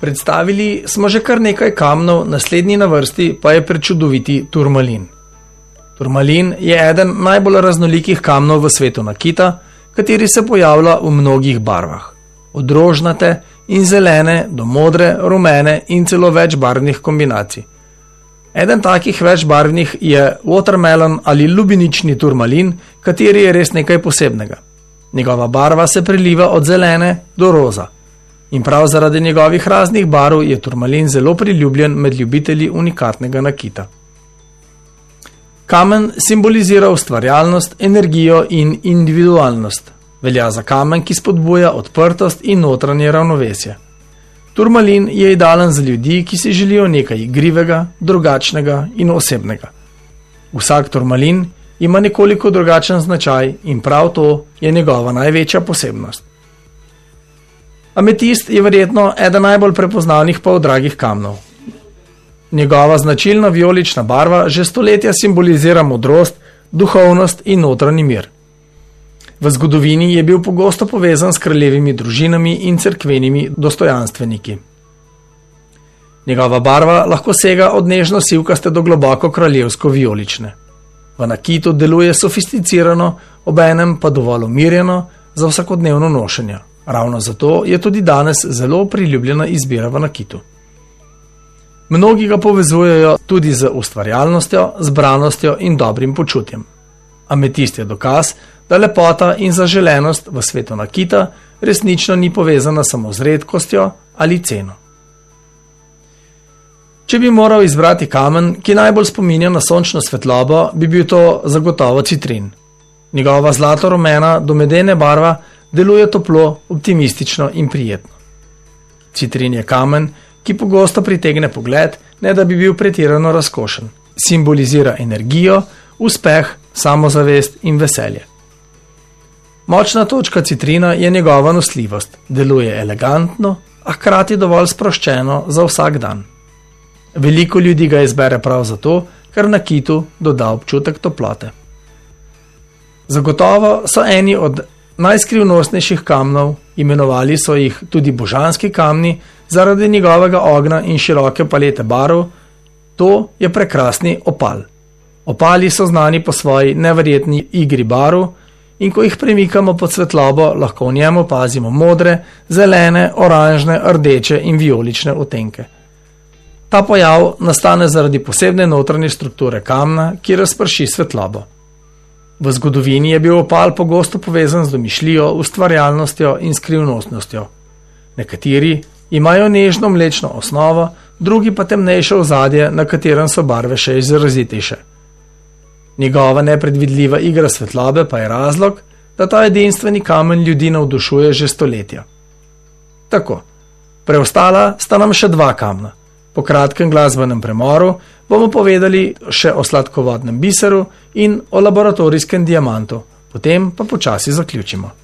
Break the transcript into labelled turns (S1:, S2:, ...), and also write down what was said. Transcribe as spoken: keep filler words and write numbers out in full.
S1: Predstavili smo že kar nekaj kamnov, naslednji na vrsti pa je prečudoviti turmalin. Turmalin je eden najbolj raznolikih kamnov v svetu nakita, kateri se pojavlja v mnogih barvah. Od rožnate in zelene do modre, rumene in celo večbarvnih kombinacij. Eden takih večbarvnih je watermelon ali lubenični turmalin, kateri je res nekaj posebnega. Njegova barva se preliva od zelene do roza. In prav zaradi njegovih raznih barv je turmalin zelo priljubljen med ljubitelji unikatnega nakita. Kamen simbolizira ustvarjalnost, energijo in individualnost. Velja za kamen, ki spodbuja odprtost in notranje ravnovesje. Turmalin je idealen za ljudi, ki si želijo nekaj igrivega, drugačnega in osebnega. Vsak turmalin ima nekoliko drugačen značaj in prav to je njegova največja posebnost. Ametist je verjetno eden najbolj prepoznavnih poldragih kamnov. Njegova značilna vijolična barva že stoletja simbolizira modrost, duhovnost in notranji mir. V zgodovini je bil pogosto povezan s kraljevimi družinami in cerkvenimi dostojanstveniki. Njegova barva lahko sega od nežno sivkaste do globoko kraljevsko vijolične. V nakitu deluje sofisticirano, obenem pa dovolj umirjeno za vsakodnevno nošenje. Ravno zato je tudi danes zelo priljubljena izbira v nakitu. Mnogi ga povezujejo tudi z ustvarjalnostjo, zbranostjo in dobrim počutjem. Ametist je dokaz, da lepota in zaželenost v svetu nakita resnično ni povezana samo z redkostjo ali ceno. Če bi moral izbrati kamen, ki najbolj spominja na sončno svetlobo, bi bil to zagotovo citrin. Njegova zlato-rumena do medene barva deluje toplo, optimistično in prijetno. Citrin je kamen, ki pogosto pritegne pogled, ne da bi bil pretirano razkošen. Simbolizira energijo, uspeh, samozavest in veselje. Močna točka citrina je njegova nosljivost. Deluje elegantno, a hkrati dovolj sproščeno za vsak dan. Veliko ljudi ga izbere prav zato, ker nakitu doda občutek toplote. Zagotovo so eni od najskrivnostnejših kamnov, imenovali so jih tudi božanski kamni, zaradi njegovega ognja in široke palete barv, to je prekrasni opal. Opali so znani po svoji neverjetni igri barv in ko jih premikamo pod svetlobo, lahko v njem opazimo modre, zelene, oranžne, rdeče in vijolične odtenke. Ta pojav nastane zaradi posebne notranje strukture kamna, ki razprši svetlobo. V zgodovini je bil opal pogosto povezan z domišljijo, ustvarjalnostjo in skrivnostnostjo. Nekateri imajo nežno mlečno osnovo, drugi pa temnejše ozadje, na katerem so barve še izrazitejše. Njegova nepredvidljiva igra svetlobe pa je razlog, da ta edinstveni kamen ljudi navdušuje že stoletja. Tako, preostala sta nam še dva kamna. Po kratkem glasbenem premoru bomo povedali še o sladkovodnem biseru in o laboratorijskem diamantu, potem pa počasi zaključimo.